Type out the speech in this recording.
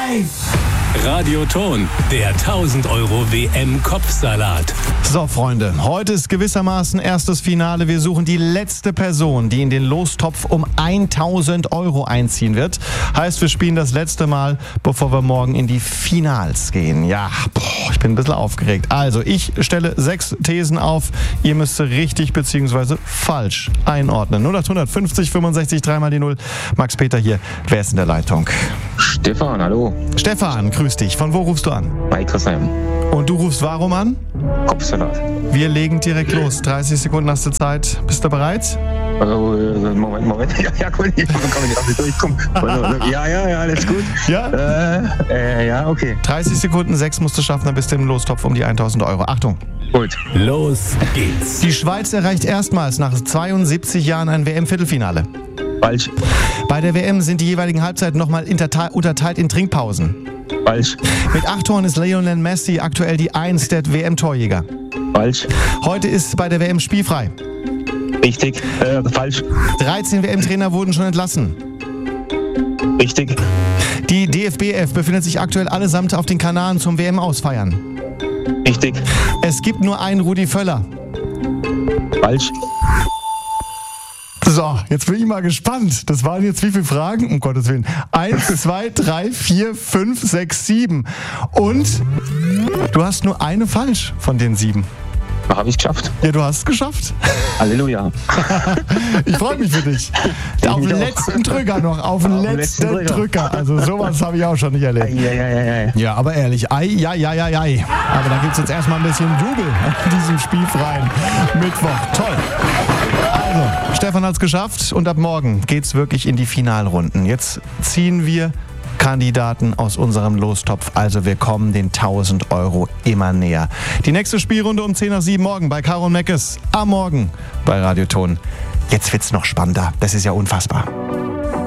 Radioton, der 1000 Euro WM-Kopfsalat. So, Freunde, heute ist gewissermaßen erstes Finale. Wir suchen die letzte Person, die in den Lostopf um 1000 Euro einziehen wird. Heißt, wir spielen das letzte Mal, bevor wir morgen in die Finals gehen. Ja, ich bin ein bisschen aufgeregt. Also, ich stelle 6 Thesen auf. Ihr müsst richtig bzw. falsch einordnen. 0850 65 3 mal die 0. Max Peter hier. Wer ist in der Leitung? Stefan, hallo. Stefan, grüß dich. Von wo rufst du an? Bei Chrissheim. Und du rufst warum an? Kopfsalat. Wir legen direkt los. 30 Sekunden hast du Zeit. Bist du bereit? Moment. Ja, gut, ich kann nicht auf durchkommen. Ja, alles gut. Ja? Ja, okay. 30 Sekunden, 6 musst du schaffen, dann bist du im Lostopf um die 1000 Euro. Achtung. Gut. Los geht's. Die Schweiz erreicht erstmals nach 72 Jahren ein WM-Viertelfinale. Falsch. Bei der WM sind die jeweiligen Halbzeiten nochmal unterteilt in Trinkpausen. Falsch. Mit 8 Toren ist Lionel Messi aktuell die 1 der WM-Torjäger. Falsch. Heute ist bei der WM spielfrei. Richtig. Falsch. 13 WM-Trainer wurden schon entlassen. Richtig. Die DFB-11 befindet sich aktuell allesamt auf den Kanaren zum WM-Ausfeiern. Richtig. Es gibt nur einen Rudi Völler. Falsch. So, jetzt bin ich mal gespannt. Das waren jetzt wie viele Fragen? Um Gottes Willen. 1, 2, 3, 4, 5, 6, 7. Und du hast nur eine falsch von den 7. Habe ich geschafft. Ja, du hast es geschafft. Halleluja. Ich freue mich für dich. Auf den letzten Drücker noch. Auf den letzten Drücker. Also sowas habe ich auch schon nicht erlebt. Ja, aber ehrlich. Aber da gibt es jetzt erstmal ein bisschen Jubel an diesem spielfreien Mittwoch. Toll. Also, Stefan hat es geschafft und ab morgen geht's wirklich in die Finalrunden. Jetzt ziehen wir Kandidaten aus unserem Lostopf. Also wir kommen den 1000 Euro immer näher. Die nächste Spielrunde um 10 nach 7 morgen bei Caro und Meckes. Am Morgen bei Radioton. Jetzt wird's noch spannender. Das ist ja unfassbar.